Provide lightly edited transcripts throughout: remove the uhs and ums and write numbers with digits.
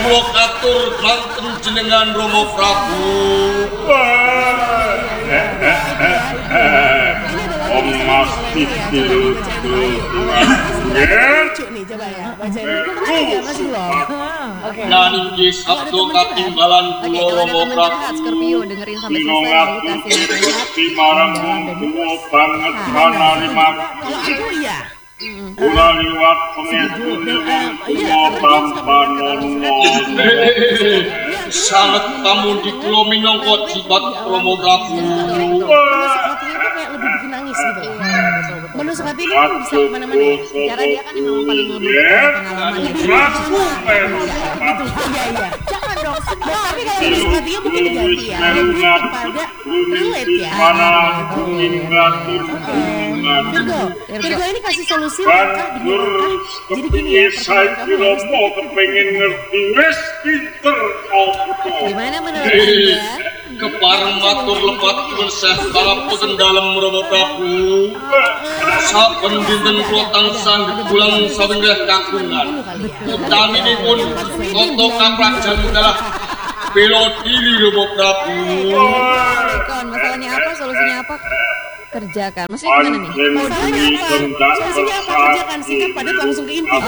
kula katur kanten jenengan Rama Prabu. Om masih Nah niki sabdo katimbalan kula Rama Prabu. Scorpio dengerin sampai selesai lalu kasih nasihat. marang kula banget panarima. Kalau aku iya. Kula liwat pengedun kula tampan Sangat pamundi kula minangka jibat Rama Prabu. Hatinya tuh kayak lebih bikin nangis gitu. Menusuk hati ini kan bisa kemana-mana ya. Cara dia kan emang paling ngebuka pengalaman ya. Prabu Iya. Jangan dong. Tapi kalau menusuk hatinya mungkin diganti ya. Lebih kepada relate ya. Virgo ini kasih solusi langkah demi langkah. Jadi gini ya, pertanyaan kamu harus kepengen ngerti wes pinter opo. Gimana menurut Anda? Kepareng matur lepat menseh kalapoten dalem Rama Prabu. Saben dinten kula tansah dibulang sawenggah kagungan. Utaminipun tata kaprajan adalah bela diri Rama Prabu. Kon, masalahnya apa? Solusinya apa? Kerjakan. Maksudnya gimana nih? solusinya apa? Kerjakan singkat padat langsung ke inti.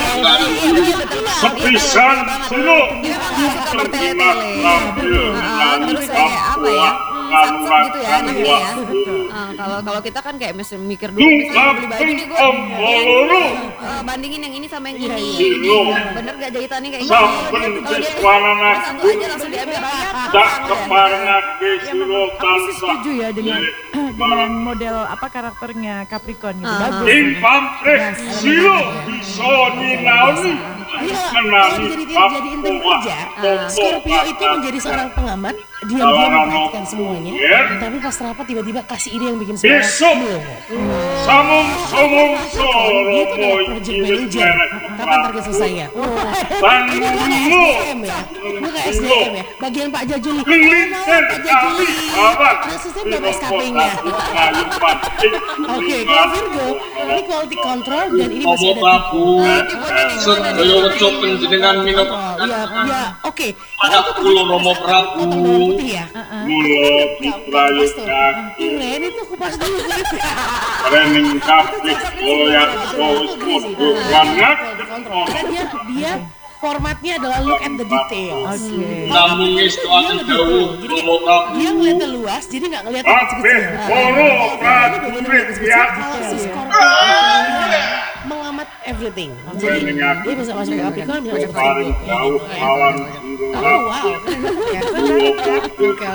Sepisan dulu. Dia nggak suka bertele-tele. Terus kayak apa ya? Sat gitu ya anaknya ya. Kalau kita kan kayak mikir dulu misalnya beli baju nih gue bandingin yang ini sama yang ini. Bener gak jahitannya kayak gini? Kalau dia satu aja langsung diambil banyak. Tak keparengake sira Aku sih setuju ya dengan model apa karakternya Capricorn gitu. Bagus. ing pamrih sira bisa nyinaoni kenali Jadi inti kerja, Scorpio itu menjadi seorang pengamat, diam-diam memperhatikan semuanya, tapi pas rapat tiba-tiba kasih ide yang bikin semangat. besok samung Dia itu adalah soro project manager. Kapan target selesainya? bandungmu SDM ya, bukan SDM ya. Bagian Pak Jajuli. ngelinten Pak Jajuli. apa Udah selesai belum SKP-nya? Oke, kalau Virgo, ini quality control dan ini masih Rama ada Prabu. Sedaya weca panjenengan minangka ya, oke. anak kula Rama Prabu. Potong bawang putih ya. mulo diprayogan Iren itu kupas dulu kulitnya. training kaplik loyak bos kudu banget Karena dia formatnya adalah look at the details. Namung istuaken dawuh Rama Prabu. Dia ngeliatnya luas, jadi nggak ngeliat yang kabeh kecil-kecil. poro prajurit ya Kalau si Scorpio itu mengamat everything. Jadi dia bisa masuk ke Capricorn, bisa masuk ke paling Virgo. jauh lawan Oh wow. Oke.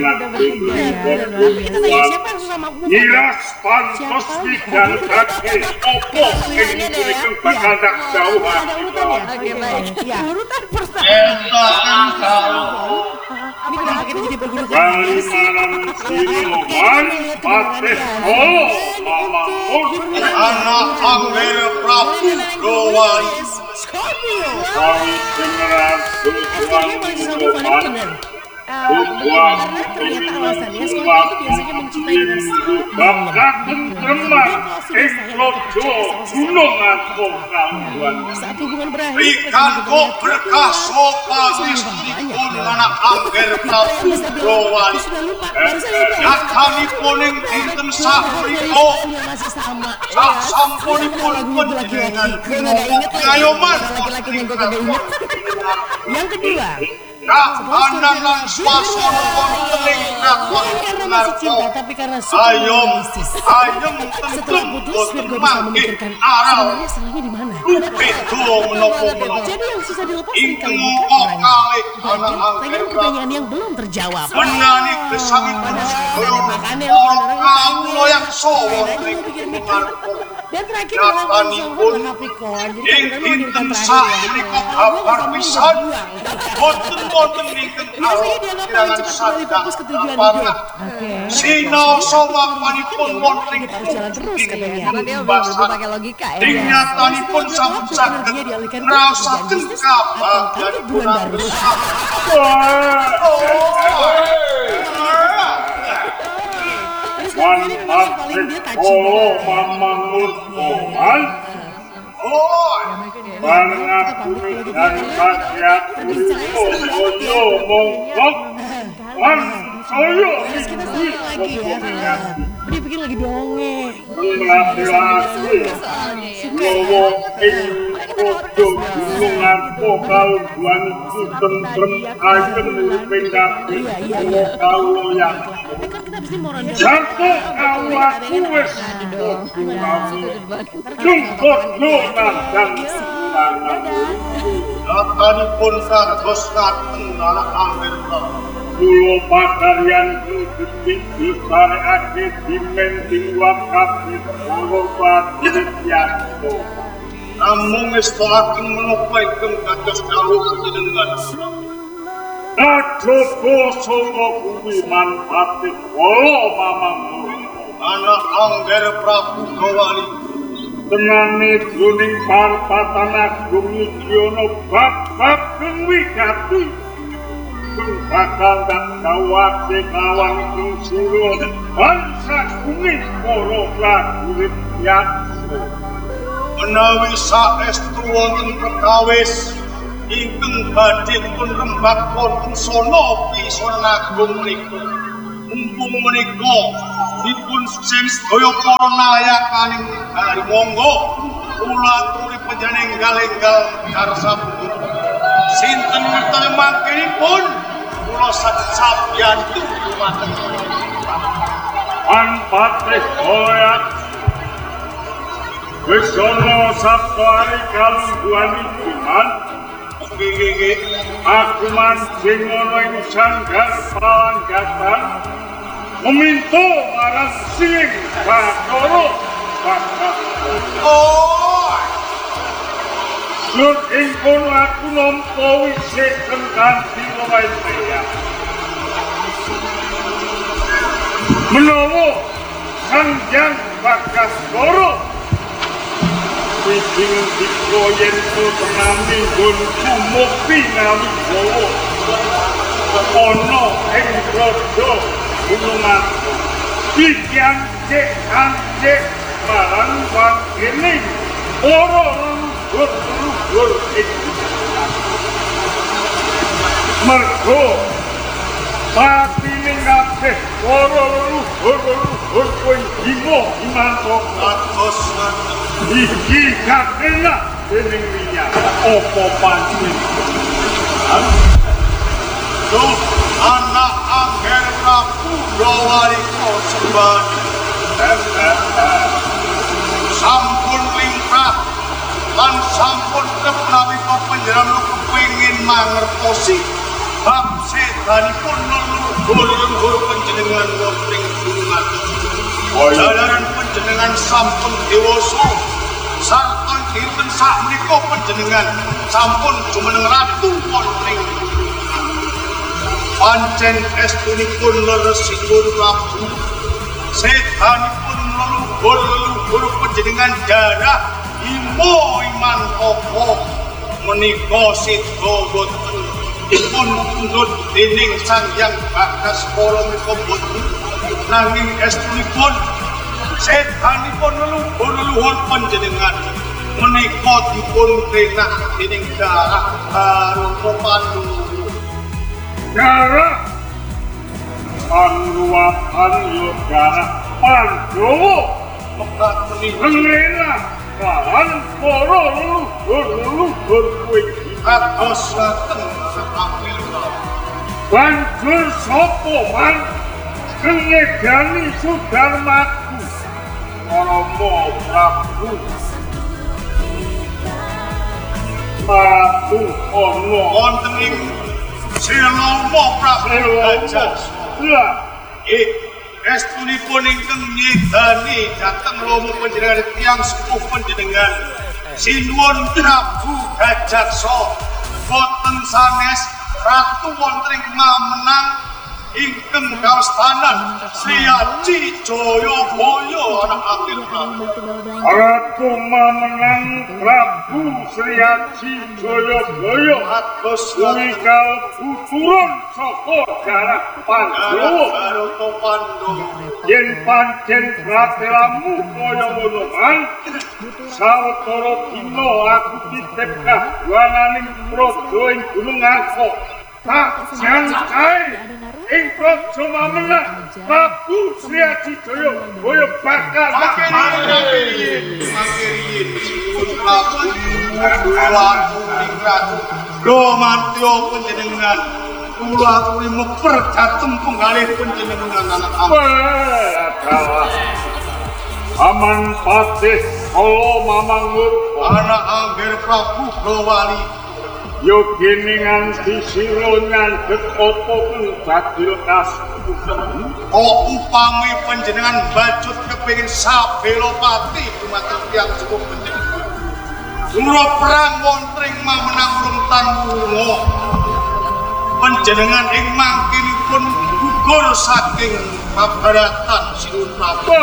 Kita tanya siapa yang susah mampu? Niras pantos dan kaki opo ini diberikan bakal tak jauhan Ada urutannya. Oke, baik. Ya. Urutan pertama. Eta engkau Ini kenapa kita jadi berguru? Kalimanan siluman patih mamakun anak Angger Prabu Rowan. Scorpio. kami dengeran tujuan siluman tujuan Ternyata alasannya Scorpio itu biasanya mencintai dengan sangat bakat tentreman eklojo gunung agung rambuan saat hubungan berakhir. Berikan kok berkah sopa istripun anak Angger Prabu Rowan. Sudah lupa, baru saya lupa. Yakanipun ing dinten sapunika Yang masih sama. sak sampunipun panjenengan ngayoman Laki-lakinya gue kagak inget. Yang kedua, kahanan lan swasana wonten ing krakon karena masih cinta tapi karena suka ayom analisis. ayem Setelah tentu putus, boten Virgo bisa mangke memikirkan aral sebenarnya salahnya di mana. rupedo menapa Jadi yang susah dilepas ing seringkali tengah bukan orangnya. kalih anak Pengen Angger pertanyaan yang belum terjawab. menani gesangipun sedaya Makanya kawula yang sawa dan terakhir dengan Nyatanipun Capricorn. Jadi ing Capricorn dinten mengirimkan terakhir ya. sapunika kabar pisan boten wonten ingkang Biasanya dianggap paling cepat kembali fokus ke tujuan hidup. sinaosa wapanipun wonten ing Harus jalan terus katanya. Karena dia belum pakai logika ya. Dinyatanipun sampun saged ngraosaken kabagyan Bulan baru. Terus ini memang paling dia touchy oh banget. mamangun oman Pangabumi dan rakyat Boyo mongkok Soyo Dia bikin lagi dongeng. Laki-laki Lowo ing Kodo Gunungan Pokal Buan Tentrem Ayem Pendaki Pokal Loyang Satu kawaku wis Jungkot Lonan dan Lakanipun kados ngaten anak Amerika Kulo pakaryan detik disareake dimenting wakaf kulo patir yasto namung istoaken menapa ingkang kados kawula panjenengan Najogo saka kuwi manfaate kula mamang anak Angger Prabu Gawali tenane jroning parpatan agung Yudhyana bab-bab wigati bakal tak kawate kawan suro bangsa kuning para prajurit yakso menawi saestu wonten perkawis ingkang badhe pun rembak wonten sono pisana agung menika mumpung menika dipun sing sedaya para nayakaning hari monggo kula aturi panjenengan-enggal karsabun sinten ngertos mangkenipun kula sabiyantu dumateng Anpatih Hoyat wis ana sapari kalungguhan iman nggih aku mancing ana ing sanggar palanggatan meminta marang sing Bathara bakal Nur ingkun aku nampa wisik kanthi wewenteya. Menawa Sanjang Bagaswara wijing dikoyen tenami gun kumukti ngawibawa ana ing raja Gunung Agung bikian cek barang wanggening ora Gur mergo pati ning kabeh para leluhur kowe dimo imanto atos iki kakena dening liya apa pancen Duh anak Angger Prabu Gawali sembah sampun limrah lan sampun keplawi panjenengan kepengin mangertosi bab sedanipun leluhur panjenengan wonten ing gunung jalaran panjenengan sampun dewasa sarta dinten sakmenika panjenengan sampun jumeneng ratu wonten ing pancen estunipun Leresinggur Prabu sedanipun leluhur panjenengan darah Imo iman koko menika sidha boten dipun tundut dening Sanjang Bagaswara menika boten nanging estunipun sedanipun leluhur panjenengan menika dipun renah dening darah Rama Pandhawa darah panluwahan yo darah Pandhawa mekat menika kawan para leluhur kowe kados ngaten Amerika banjur sapa man ngedani Sudarmaku Rama Prabu Prabu ana wonten ing Rama Prabu Gajah estunipun ingkang nyedani dhateng Rama panjenengan tiyang sepuh panjenengan sinuwun Prabu Gajatsa boten sanes ratu wonten ing mamenang ingkang kastanan Sri Aji Jayabaya anak akhir Prabu. Ratu mamenang Prabu Sri Aji Jayabaya Atus kuwi kalbu turun saka darah Pandhawa. Bharata Pandhawa. Yen pancen pratelamu kaya ngono man, sawetara dina aku titip kahwananing praja ing Gunung Angkok. Tak jangkai ing praja mamenang Prabu Sri Aji Jayabaya bakal Makirin Sinun Prabu Kulan Kuring Ratu Domantyo panjenengan kula aturi meper dateng penggalih panjenengan anak adalah Aman Patih Kala Mamanggur anak Angger Prabu Growali yogene nganti sira nyandhet apa kang badil kasuksesan. Upami panjenengan bajut kepingin sabelopati dumateng tiyang sepuh panjenengan. Kula perang wontring mamenang luntan wungo. Panjenengan ing mangkinipun gugur saking pabaratan Sinun Prabu.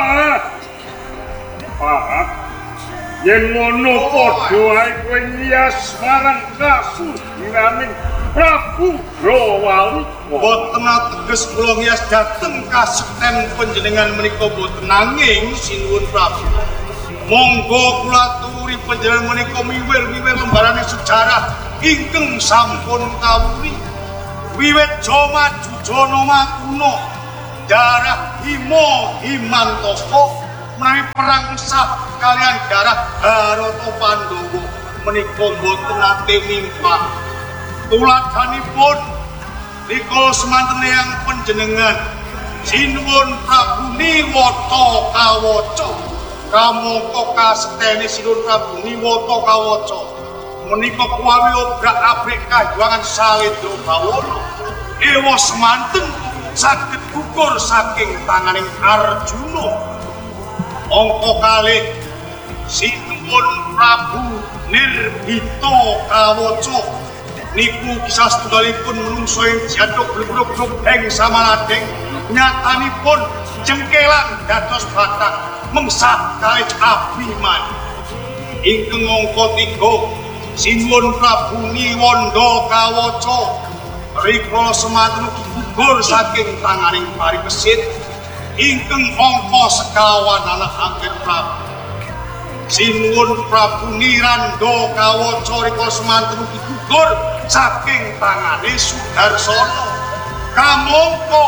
Pak, yen ngono padha ae kowe nyas marang kasugiraning Prabu Growali. Boten ateges kula ngiyas dhateng kasekten panjenengan menika boten nanging Sinuwun Prabu. Monggo kula aturi panjenengan menika miwil-miwil lembarane sejarah ingkang sampun kawuri. Wiwit Joma Jujonoma kuno, darah Hima Himantaka menawi perang sah kalian darah Bharata Pandhawa menika boten nate mimpah. Tuladhanipun rikala semanten yang panjenengan Sinuwun Prabu Niwata kawaca kamangka kastene Sinuwun Prabu Niwata kawaca menika kuwi obrak-abrik kajuangan Salendra Bawana ewa semanten saged gugur saking tanganing Arjuna. Angka kalih Sinuwun Prabu Nirbita kawaca niku kisah setunggalipun menungso ing jatuh bluk-bluk ing samaladeng nyatanipun jengkelan dados batak mengsah kalih Abiman. Ingkang angka 3 Sinuwun Prabu Niwanda kawaca rikala semanten gugur saking tanganing Parikesit. Ingkang angka 50 anak Angger Prabu Sinuwun Prabu Niranda kawaca rikala semanten gugur saking tangane Sudarsana. Kamangka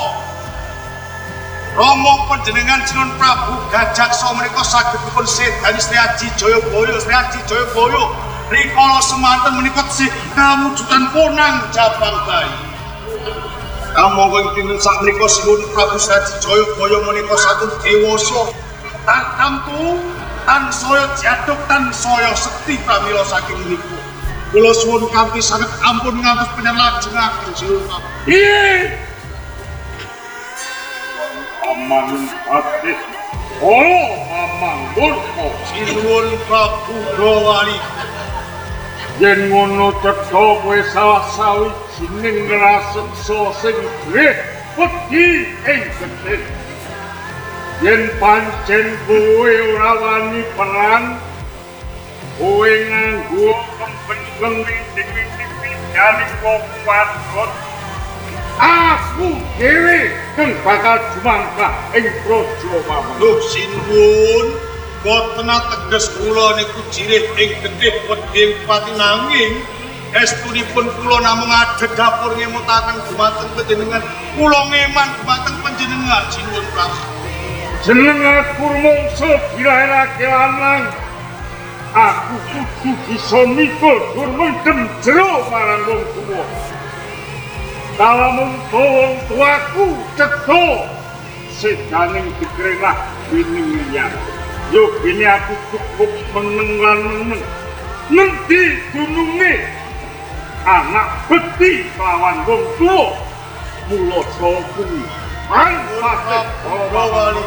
Rama panjenengan Sinuwun Prabu Gajaksa menika saged dipun sedani Sri Aji Jayabaya. Sri Aji Jayabaya rikala semanten menika sih kawujudan ponang Jabang Bayi. Kamangka dinten sakmenika Sinuwun Prabu Sri Aji Jayabaya menika sampun dewasa. Tatamtu tansaya jaduk tansaya sekti pramila saking niku. Kula suwun kanthi saged ampun ngantos panjenengan Sinuwun Prabu. Aman Patih Kala Mamanggur Sinuwun Prabu Growali. yen ngono cetha kowe salah sawijining raseksa sing duwe wedi ing getih. Yen pancen kowe ora wani perang, kowe nganggo kembengleng wing-wing jane wong wadon. Aku dhewe kang bakal jumangkah ing praja Mamang. Lho Sinuwun, boten ateges kula niku jirih ing getih wedi pati nanging estunipun kula namung adhet dapur ngemutaken dumateng panjenengan. Kula ngeman dumateng panjenengan Sinuwun Prabu. Jeneng aku mungsuh dilairake lanang. Aku kudu bisa mikul dur mendem jero marang wong tuwa. Kalamun wong tuaku cetha sedaning dikrenah winingnya. Yo gini aku cukup meneng lan meneng. Ngendi dununge anak beti kelawan wong tuwa. Mula kuwi Patih Growali.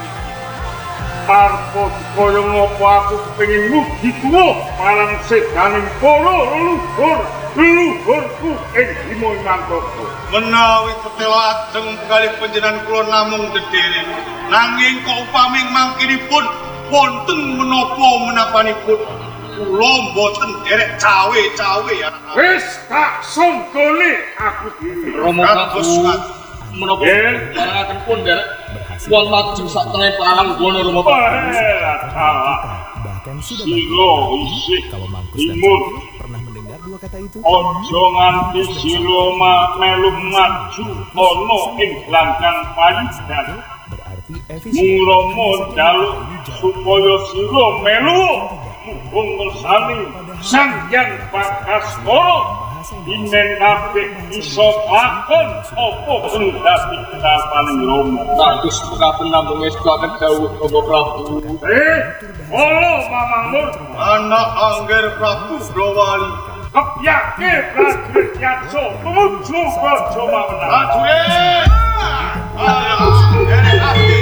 Arpo kaya ngopo aku kepengin mugi tuwa marang sedaning para leluhur leluhurku ing Bima Mangkoko. Menawi ketelajeng kalih panjenengan kula namung dedherek, nanging kok upami mangkinipun wonten menapa menapanipun kula mboten derek cawe-cawe ya. Wis tak songkole aku dhewe. Romo Prabu menapa marangaken pun derek wonten lajeng sak tengah pranggana Romo Prabu. Silo isih imun pernah mendengar dua kata itu? Ojo nganti silo melu maju ana ing langkang panjenengan. Berarti efisien. Mulomo jaluk supaya silo melu mumpung bersani Sanghyang Bagaskara inen kabeh iso lakon apa sendati kedapaning Rama. Bagus mekaten namung estuaken dawuh Romo Prabu. Olo Mamangmur Anak Angger Prabu Browali kepiake prajurit Yatso tumuju Praja Mawenang. prajurit